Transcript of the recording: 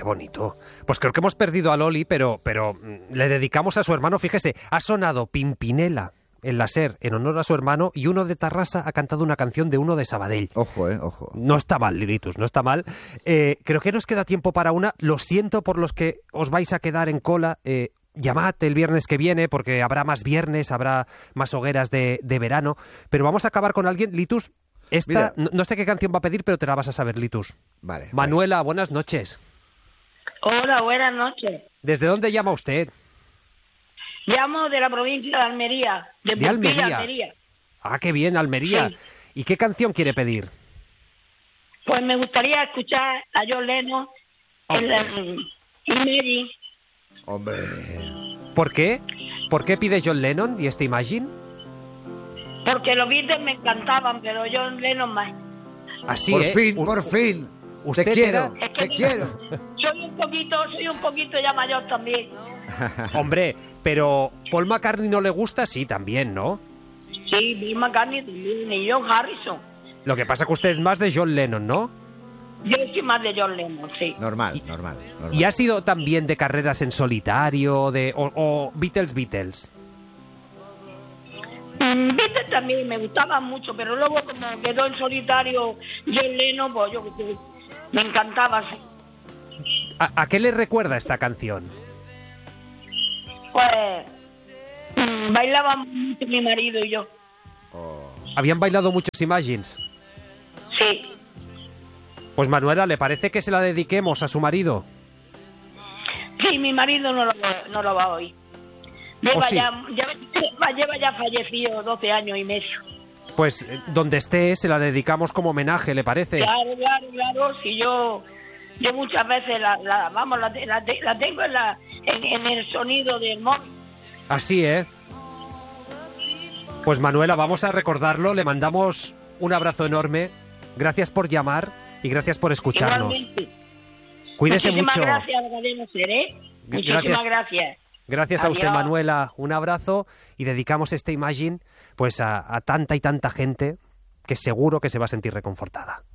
qué bonito. Pues creo que hemos perdido a Loli, pero le dedicamos a su hermano, fíjese, ha sonado Pimpinela en la SER en honor a su hermano y uno de Tarrasa ha cantado una canción de uno de Sabadell. Ojo, ojo. No está mal, Lilitus, no está mal. Creo que nos queda tiempo para una. Lo siento por los que os vais a quedar en cola. Llamad el viernes que viene porque habrá más viernes, habrá más hogueras de verano. Pero vamos a acabar con alguien. Litus, esta, no sé qué canción va a pedir, pero te la vas a saber, Litus. Vale. Manuela, buenas noches. Hola, buenas noches. ¿Desde dónde llama usted? Llamo de la provincia de Almería, de Almería. Ah, qué bien, Almería. Sí. ¿Y qué canción quiere pedir? Pues me gustaría escuchar a John Lennon y Mary. Hombre. ¿Por qué? ¿Por qué pide John Lennon y este Imagine? Porque los Beatles me encantaban, pero John Lennon más. Así, Por fin. Usted Te quiero, Es que te quiero. Soy un poquito ya mayor también. Hombre, pero Paul McCartney no le gusta, sí, también, ¿no? Sí, Bill McCartney también, y John Harrison. Lo que pasa es que usted es más de John Lennon, ¿no? Yo soy más de John Lennon, sí. Normal. ¿Y ha sido también de carreras en solitario o Beatles? Beatles también me gustaban mucho, pero luego como quedó en solitario John Lennon, pues yo me encantaba. ¿A qué le recuerda esta canción? Pues bailaban mucho mi marido y yo. ¿Habían bailado muchos Imagines? Sí. Pues Manuela, ¿le parece que se la dediquemos a su marido? Sí, mi marido no lo va a oír. Lleva, sí? lleva ya fallecido 12 años y medio. Pues donde esté se la dedicamos como homenaje, ¿le parece? Claro. Si yo muchas veces la tengo en el sonido del móvil. Así, ¿eh? Pues Manuela, vamos a recordarlo, le mandamos un abrazo enorme. Gracias por llamar y gracias por escucharnos. Igualmente. Cuídese Muchísimas mucho. gracias, Cadena Ser, Muchísimas gracias. Gracias a usted, Manuela. Un abrazo y dedicamos este Imagine pues a tanta y tanta gente que seguro que se va a sentir reconfortada.